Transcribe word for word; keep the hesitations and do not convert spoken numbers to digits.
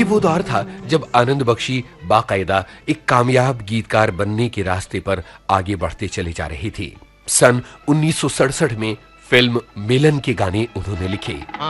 ये वो दौर था जब आनंद बख्शी बाकायदा एक कामयाब गीतकार बनने के रास्ते पर आगे बढ़ते चले जा रहे थे। सन उन्नीस सौ सड़सठ में फिल्म मिलन के गाने उन्होंने लिखे।